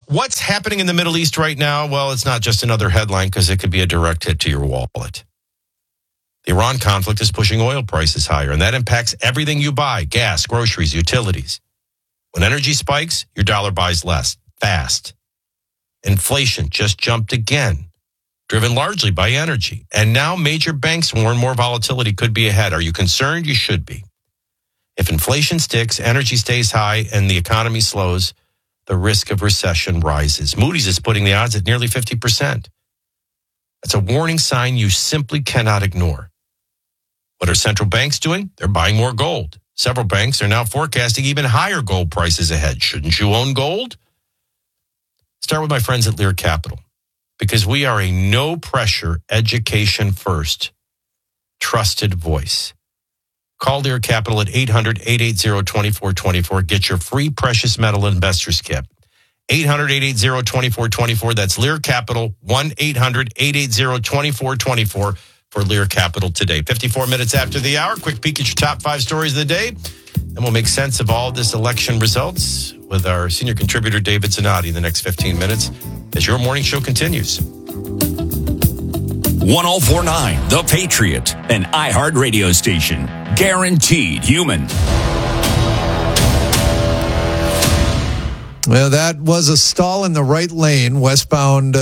What's happening in the Middle East right now? Well, it's not just another headline because it could be a direct hit to your wallet. The Iran conflict is pushing oil prices higher, and that impacts everything you buy: gas, groceries, utilities. When energy spikes, your dollar buys less, fast. Inflation just jumped again, driven largely by energy. And now major banks warn more volatility could be ahead. Are you concerned? You should be. If inflation sticks, energy stays high, and the economy slows, the risk of recession rises. Moody's is putting the odds at nearly 50%. That's a warning sign you simply cannot ignore. What are central banks doing? They're buying more gold. Several banks are now forecasting even higher gold prices ahead. Shouldn't you own gold? Start with my friends at Lear Capital, because we are a no-pressure, education-first, trusted voice. Call Lear Capital at 800-880-2424. Get your free precious metal investor's kit. 800-880-2424. That's Lear Capital, 1-800-880-2424 for Lear Capital today. 54 minutes after the hour, quick peek at your top 5 stories of the day. And we'll make sense of all this election results with our senior contributor, David Zanotti, in the next 15 minutes as your morning show continues. 1049 The Patriot, an iHeart radio station. Guaranteed human. Well, that was a stall in the right lane, westbound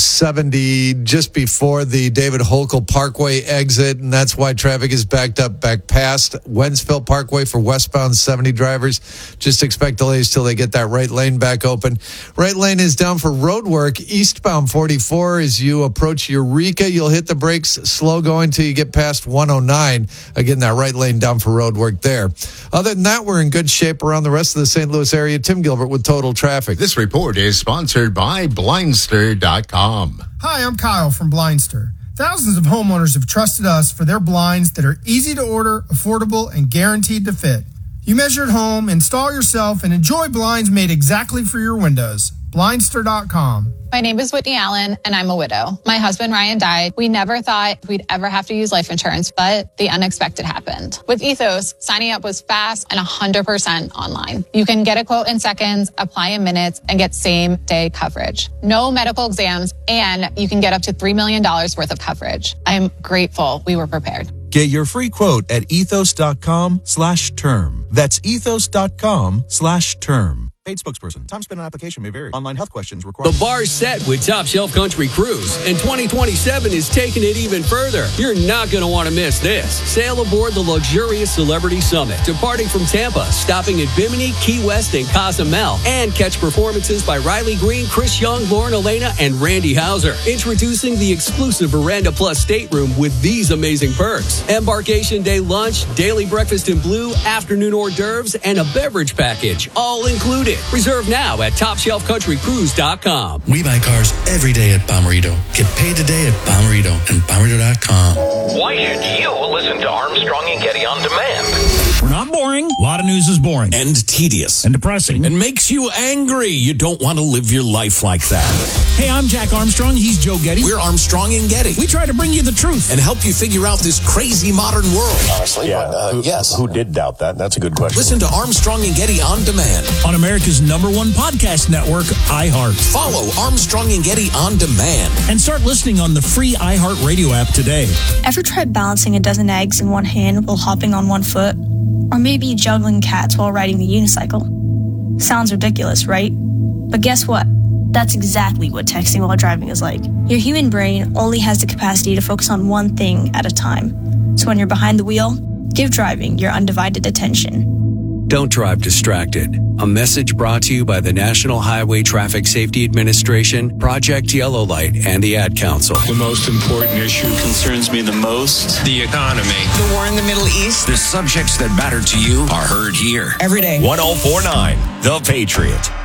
70, just before the David Hochul Parkway exit, and that's why traffic is backed up back past Wentzville Parkway for westbound 70 drivers. Just expect delays till they get that right lane back open. Right lane is down for road work. Eastbound 44, as you approach Eureka, you'll hit the brakes slow going till you get past 109. Again, that right lane down for road work there. Other than that, we're in good shape around the rest of the St. Louis area. Tim Gilbert with Total Traffic. This report is sponsored by Blindster.com. Hi, I'm Kyle from Blindster. Thousands of homeowners have trusted us for their blinds that are easy to order, affordable, and guaranteed to fit. You measure at home, install yourself, and enjoy blinds made exactly for your windows. Blindster.com. My name is Whitney Allen, and I'm a widow. My husband, Ryan, died. We never thought we'd ever have to use life insurance, but the unexpected happened. With Ethos, signing up was fast and 100% online. You can get a quote in seconds, apply in minutes, and get same-day coverage. No medical exams, and you can get up to $3 million worth of coverage. I'm grateful we were prepared. Get your free quote at ethos.com/term. That's ethos.com/term. Paid spokesperson. Time spent on application may vary. Online health questions required. The bar's set with Top Shelf Country Cruise, and 2027 is taking it even further. You're not going to want to miss this. Sail aboard the luxurious Celebrity Summit, departing from Tampa, stopping at Bimini, Key West, and Cozumel, and catch performances by Riley Green, Chris Young, Lauren Elena, and Randy Hauser. Introducing the exclusive Veranda Plus stateroom with these amazing perks: embarkation day lunch, daily breakfast in blue, afternoon hors d'oeuvres, and a beverage package, all included. Reserve now at TopShelfCountryCruise.com. We buy cars every day at Bomarito. Get paid today at Bomarito and Bomarito.com. Why should you listen to Armstrong and Getty on demand? We're not boring. A lot of news is boring. And tedious. And depressing. And makes you angry. You don't want to live your life like that. Hey, I'm Jack Armstrong. He's Joe Getty. We're Armstrong and Getty. We try to bring you the truth. And help you figure out this crazy modern world. Honestly, yes. Who did doubt that? That's a good question. Listen to Armstrong and Getty on demand. On America's #1 podcast network, iHeart. Follow Armstrong and Getty on demand. And start listening on the free iHeart Radio app today. Ever tried balancing a dozen eggs in one hand while hopping on one foot? Or maybe juggling cats while riding the unicycle? Sounds ridiculous, right? But guess what? That's exactly what texting while driving is like. Your human brain only has the capacity to focus on one thing at a time. So when you're behind the wheel, give driving your undivided attention. Don't drive distracted. A message brought to you by the National Highway Traffic Safety Administration, Project Yellow Light, and the Ad Council. The most important issue concerns me the most: the economy. The war in the Middle East. The subjects that matter to you are heard here. Every day. 1049 The Patriot.